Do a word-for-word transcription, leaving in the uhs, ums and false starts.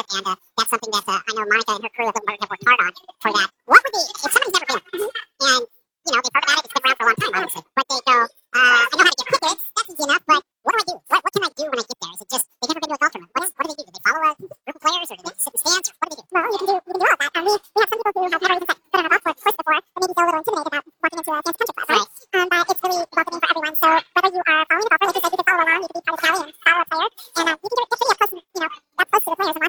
it, and uh, that's something that uh, I know Monica and her crew have, have worked hard on for that. What would be, if somebody's never been, and, you know, they've heard about it, it's been around for a long time, obviously, but they go, uh, I know how to get tickets, that's easy enough, but what do I do? What, what can I do when I get there? Is it just, they've never been to a golf tournament? What's, what do they do? Do they follow a group of players, or do they sit in stands, or what do they do? Well, you can do, you can do all that. Um, we, we have some people who have never even set foot on a golf course before, but maybe feel a little intimidated about walking into a dance country class, right? Um, but it's really welcoming for everyone, so whether you are following